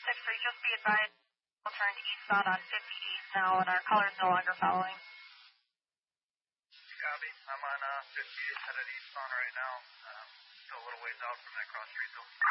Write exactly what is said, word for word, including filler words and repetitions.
six three, just be advised, we'll turn eastbound on fifty east now, and our color is no longer following. Copy. I'm on uh, fifty-eight, headed eastbound right now. Um, still a little ways out from that cross street, though.